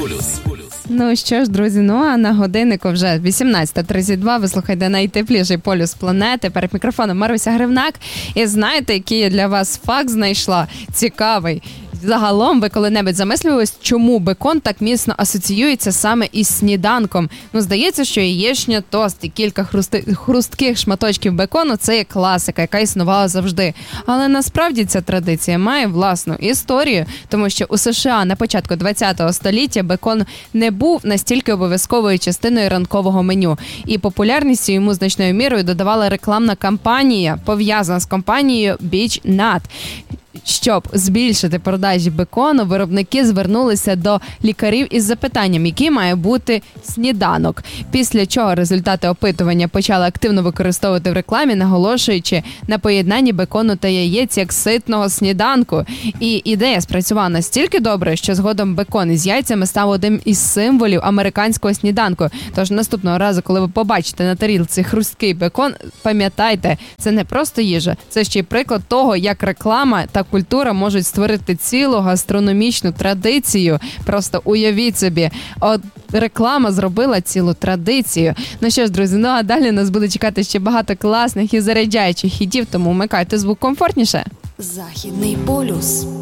Ну що ж, друзі, а на годиннику вже 18:32. Ви слухаєте найтепліший полюс планети. Перед мікрофоном Маруся Гривнак. І знаєте, який я для вас факт знайшла? Цікавий. Загалом ви коли-небудь замислювались, чому бекон так міцно асоціюється саме із сніданком? Здається, що яєчня, тост і кілька хрустких шматочків бекону – це є класика, яка існувала завжди. Але насправді ця традиція має власну історію, тому що у США на початку ХХ століття бекон не був настільки обов'язковою частиною ранкового меню. І популярністю йому значною мірою додавала рекламна кампанія, пов'язана з компанією Beech Nut. Щоб збільшити продажі бекону, виробники звернулися до лікарів із запитанням, який має бути сніданок. Після чого результати опитування почали активно використовувати в рекламі, наголошуючи на поєднанні бекону та яєць як ситного сніданку. І ідея спрацювала настільки добре, що згодом бекон із яйцями став одним із символів американського сніданку. Тож наступного разу, коли ви побачите на тарілці хрусткий бекон, пам'ятайте, це не просто їжа, це ще й приклад того, як реклама та культура можуть створити цілу гастрономічну традицію. Просто уявіть собі, от реклама зробила цілу традицію. Ну що ж, друзі, а далі нас буде чекати ще багато класних і заряджаючих хітів, тому вмикайте звук комфортніше. Західний полюс.